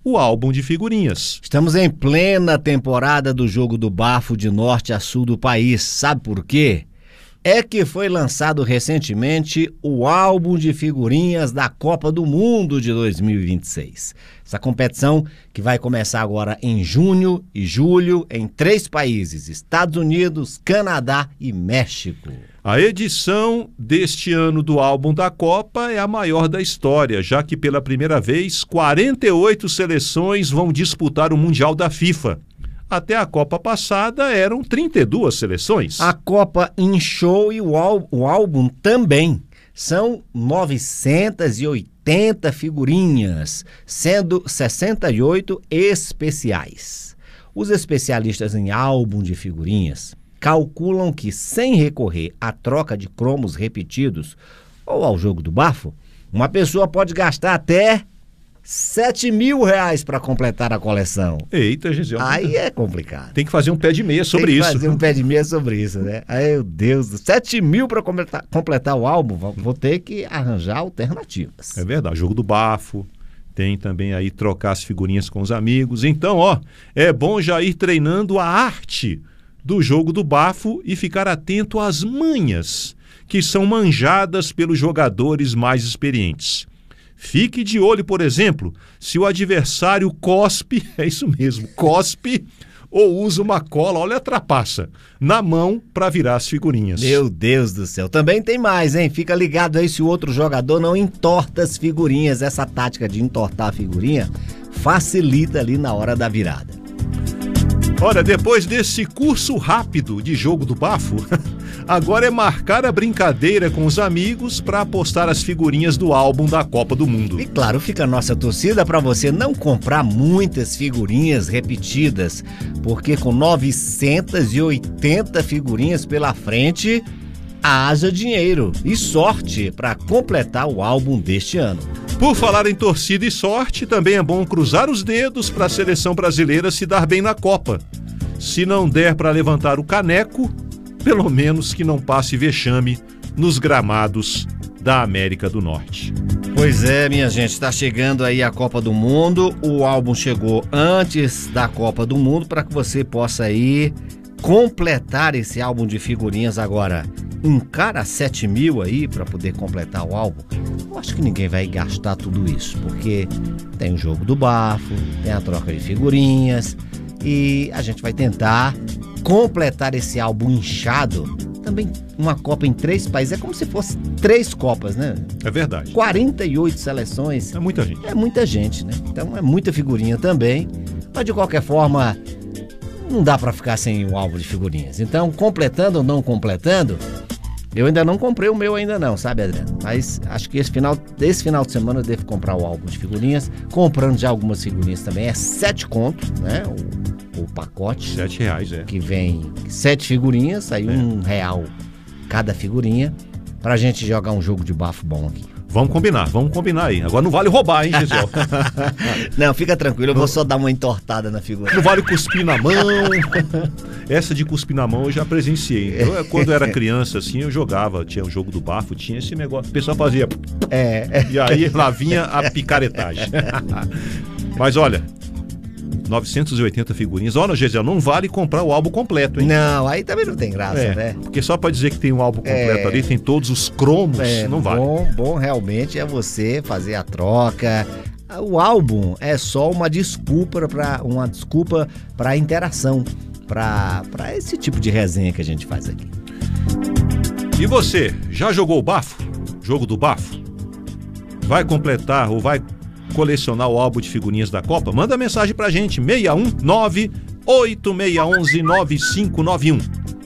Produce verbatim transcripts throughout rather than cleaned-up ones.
o álbum de figurinhas. Estamos em plena temporada do Jogo do Bafo de norte a sul do país. Sabe por quê? É que foi lançado recentemente o álbum de figurinhas da Copa do Mundo de dois mil e vinte e seis. Essa competição que vai começar agora em junho e julho em três países: Estados Unidos, Canadá e México. A edição deste ano do álbum da Copa é a maior da história, já que pela primeira vez quarenta e oito seleções vão disputar o Mundial da FIFA. Até a Copa passada eram trinta e duas seleções. A Copa inchou e o, o álbum também. São novecentas e oitenta figurinhas, sendo sessenta e oito especiais. Os especialistas em álbum de figurinhas calculam que, sem recorrer à troca de cromos repetidos ou ao jogo do bafo, uma pessoa pode gastar até sete mil reais para completar a coleção. Eita, Gisele. Aí é complicado. Tem que fazer um pé de meia sobre isso. Tem que fazer um pé de meia sobre isso, né? Ai, meu Deus, sete mil para completar, completar o álbum, vou ter que arranjar alternativas. É verdade, jogo do bafo, tem também aí trocar as figurinhas com os amigos. Então, ó, é bom já ir treinando a arte do jogo do bafo e ficar atento às manhas que são manjadas pelos jogadores mais experientes. Fique de olho, por exemplo, se o adversário cospe, é isso mesmo, cospe ou usa uma cola, olha a trapaça, na mão para virar as figurinhas. Meu Deus do céu, também tem mais, hein? Fica ligado aí se o outro jogador não entorta as figurinhas. Essa tática de entortar a figurinha facilita ali na hora da virada. Olha, depois desse curso rápido de jogo do bafo, agora é marcar a brincadeira com os amigos para apostar as figurinhas do álbum da Copa do Mundo. E claro, fica a nossa torcida para você não comprar muitas figurinhas repetidas, porque com novecentas e oitenta figurinhas pela frente, haja dinheiro e sorte para completar o álbum deste ano. Por falar em torcida e sorte, também é bom cruzar os dedos para a seleção brasileira se dar bem na Copa. Se não der para levantar o caneco, pelo menos que não passe vexame nos gramados da América do Norte. Pois é, minha gente, está chegando aí a Copa do Mundo. O álbum chegou antes da Copa do Mundo para que você possa aí completar esse álbum de figurinhas agora. Encara sete mil aí para poder completar o álbum. Eu acho que ninguém vai gastar tudo isso, porque tem o jogo do bafo, tem a troca de figurinhas e a gente vai tentar completar esse álbum inchado. Também uma Copa em três países, é como se fosse três Copas, né? É verdade. quarenta e oito seleções. É muita gente. É muita gente, né? Então é muita figurinha também, mas de qualquer forma não dá para ficar sem o álbum de figurinhas. Então, completando ou não completando, eu ainda não comprei o meu ainda não, sabe, Adriano? Mas acho que esse final, esse final de semana eu devo comprar o álbum de figurinhas. Comprando já algumas figurinhas também. É sete conto, né? O, o pacote. Sete reais, é. Que vem sete figurinhas, aí é. um real cada figurinha, pra gente jogar um jogo de bafo bom aqui. Vamos combinar, vamos combinar aí. Agora não vale roubar, hein, Gisele? Não, fica tranquilo, eu vou só dar uma entortada na figura. Não vale cuspir na mão. Essa de cuspir na mão eu já presenciei. Eu, quando eu era criança, assim, eu jogava, tinha o jogo do bafo, tinha esse negócio. O pessoal fazia... É. E aí lá vinha a picaretagem. Mas olha... novecentas e oitenta figurinhas. Olha, Gisele, não vale comprar o álbum completo, hein? Não, aí também não tem graça, é, né? Porque só para dizer que tem um álbum completo é, ali, tem todos os cromos, é, não vale. Bom, bom realmente é você fazer a troca. O álbum é só uma desculpa para uma desculpa para interação, para para esse tipo de resenha que a gente faz aqui. E você, já jogou o bafo? Jogo do bafo? Vai completar ou vai colecionar o álbum de figurinhas da Copa? Manda mensagem pra gente, seis um nove, oito seis um, nove cinco nove um.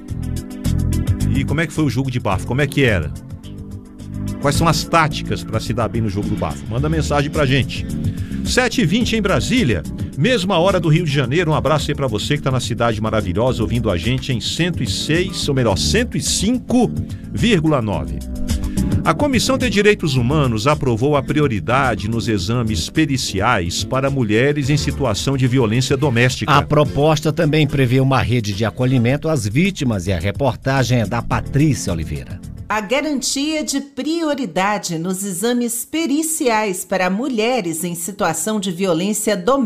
E como é que foi o jogo de bafo? Como é que era? Quais são as táticas para se dar bem no jogo do bafo? Manda mensagem pra gente. sete e vinte em Brasília, mesma hora do Rio de Janeiro. Um abraço aí pra você que tá na cidade maravilhosa, ouvindo a gente em cento e seis, ou melhor, cento e cinco vírgula nove. A Comissão de Direitos Humanos aprovou a prioridade nos exames periciais para mulheres em situação de violência doméstica. A proposta também prevê uma rede de acolhimento às vítimas e a reportagem é da Patrícia Oliveira. A garantia de prioridade nos exames periciais para mulheres em situação de violência doméstica